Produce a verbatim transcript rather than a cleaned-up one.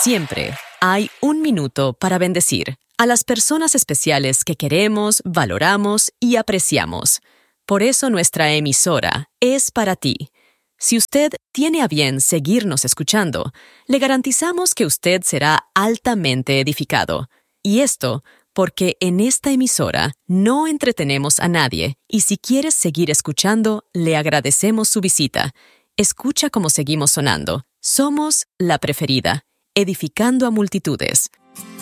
Siempre hay un minuto para bendecir a las personas especiales que queremos, valoramos y apreciamos. Por eso nuestra emisora es para ti. Si usted tiene a bien seguirnos escuchando, le garantizamos que usted será altamente edificado. Y esto porque en esta emisora no entretenemos a nadie, y si quieres seguir escuchando, le agradecemos su visita. Escucha cómo seguimos sonando. Somos la preferida, edificando a multitudes.